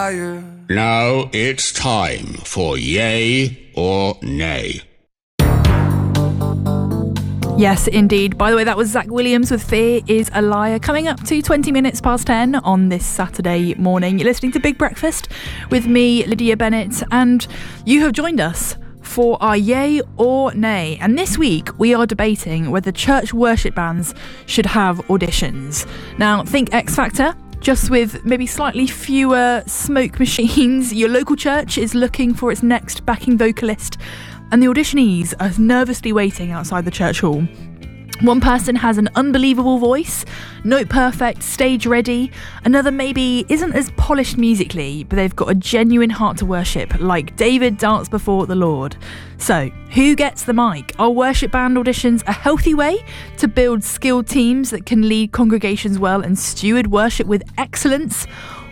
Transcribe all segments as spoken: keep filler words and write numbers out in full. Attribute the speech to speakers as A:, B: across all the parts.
A: Now it's time for Yay or Nay.
B: Yes, indeed. By the way, that was Zach Williams with Fear is a Liar, coming up to twenty minutes past ten on this Saturday morning. You're listening to Big Breakfast with me, Lydia Bennett, and you have joined us for our Yay or Nay. And this week, we are debating whether church worship bands should have auditions. Now, think X Factor, just with maybe slightly fewer smoke machines. Your local church is looking for its next backing vocalist, and the auditionees are nervously waiting outside the church hall. One person has an unbelievable voice, note perfect, stage ready. Another maybe isn't as polished musically, but they've got a genuine heart to worship, like David danced before the Lord. So, who gets the mic? Are worship band auditions a healthy way to build skilled teams that can lead congregations well and steward worship with excellence?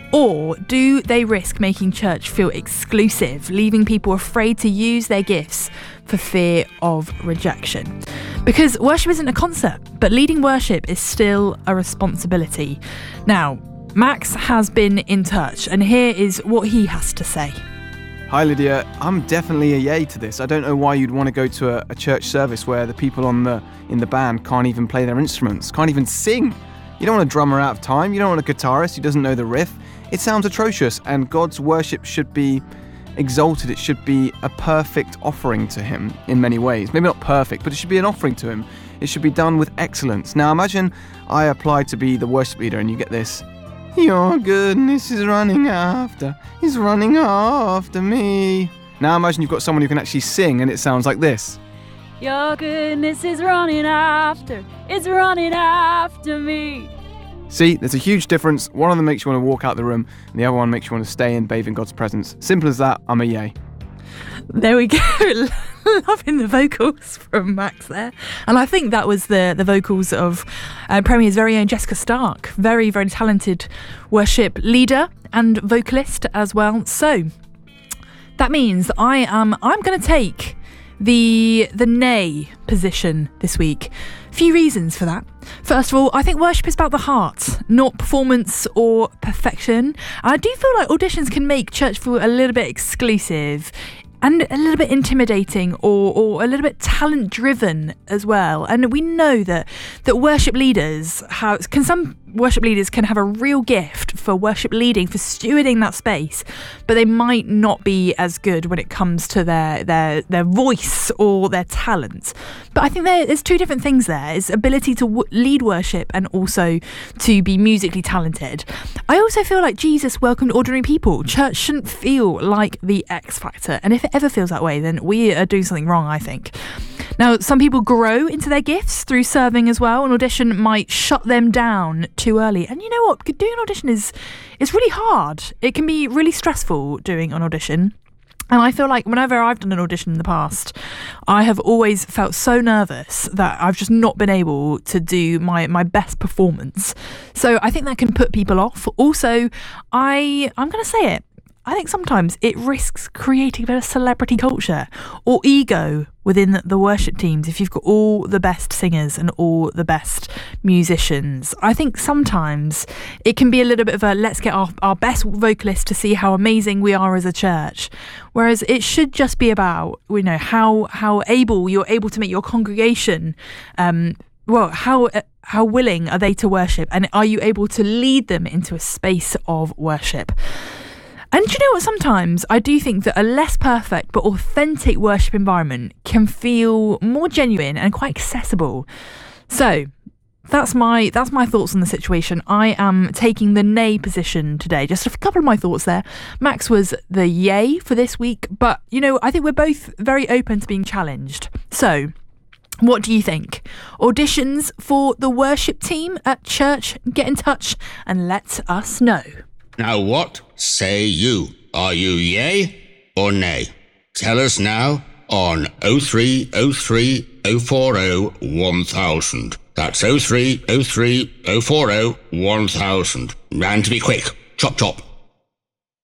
B: Or do they risk making church feel exclusive, leaving people afraid to use their gifts for fear of rejection? Because worship isn't a concert, but leading worship is still a responsibility. Now, Max has been in touch, and here is what he has to say.
C: Hi Lydia, I'm definitely a yay to this. I don't know why you'd want to go to a, a church service where the people on the in the band can't even play their instruments, can't even sing. You don't want a drummer out of time, you don't want a guitarist who doesn't know the riff. It sounds atrocious, and God's worship should be exalted. It should be a perfect offering to him in many ways. Maybe not perfect, but it should be an offering to him. It should be done with excellence. Now imagine I apply to be the worship leader and you get this. Your goodness is running after, is running after me. Now imagine you've got someone who can actually sing and it sounds like this.
D: Your goodness is running after, is running after me.
C: See, there's a huge difference. One of them makes you want to walk out the room, and the other one makes you want to stay and bathe in God's presence. Simple as that, I'm a yay.
B: There we go. Loving the vocals from Max there. And I think that was the, the vocals of uh, Premier's very own Jessica Stark. Very, very talented worship leader and vocalist as well. So, that means that I am, I'm going to take the the nay position this week. Few reasons for that. First of all, I think worship is about the heart, not performance or perfection. And I do feel like auditions can make church feel a little bit exclusive and a little bit intimidating, or, or a little bit talent driven as well. And we know that that worship leaders have can some worship leaders can have a real gift for worship leading, for stewarding that space, but they might not be as good when it comes to their their their voice or their talent. But I think there, there's two different things there: is ability to w- lead worship and also to be musically talented. I also feel like Jesus welcomed ordinary people. Church shouldn't feel like the X Factor, and if it ever feels that way, then we are doing something wrong, I think. Now, some people grow into their gifts through serving as well. An audition might shut them down too early. And you know what? Doing an audition is is really hard. It can be really stressful doing an audition. And I feel like whenever I've done an audition in the past, I have always felt so nervous that I've just not been able to do my, my best performance. So I think that can put people off. Also, I, I'm going to say it. I think sometimes it risks creating a bit of celebrity culture or ego within the worship teams if you've got all the best singers and all the best musicians. I think sometimes it can be a little bit of a let's get our, our best vocalist to see how amazing we are as a church. Whereas it should just be about, you know, how how able you're able to make your congregation um well, how how willing are they to worship, and are you able to lead them into a space of worship? And do you know what? Sometimes I do think that a less perfect but authentic worship environment can feel more genuine and quite accessible. So that's my that's my thoughts on the situation. I am taking the nay position today. Just a couple of my thoughts there. Max was the yay for this week, but you know, I think we're both very open to being challenged. So what do you think? Auditions for the worship team at church? Get in touch and let us know.
A: Now what say you? Are you yay or nay? Tell us now on oh three oh three oh four oh one thousand. That's oh three oh three oh four oh one thousand. And to be quick, chop chop.